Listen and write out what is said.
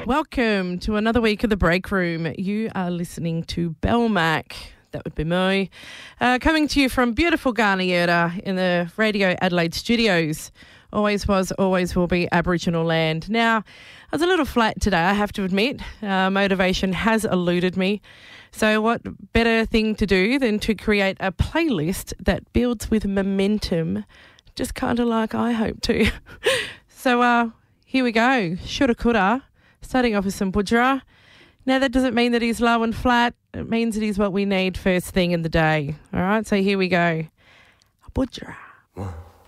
Welcome to another week of The Break Room. You are listening to Belmac. That would be me. Coming to you from beautiful Garniera in the Radio Adelaide studios. Always was, always will be Aboriginal land. Now, I was a little flat today, I have to admit. Motivation has eluded me. So what better thing to do than to create a playlist that builds with momentum, just kind of like I hope to. So here we go. Shoulda, coulda. Starting off with some Budra. Now, that doesn't mean that he's low and flat. It means that he's what we need first thing in the day. All right, so here we go. Budra. 1,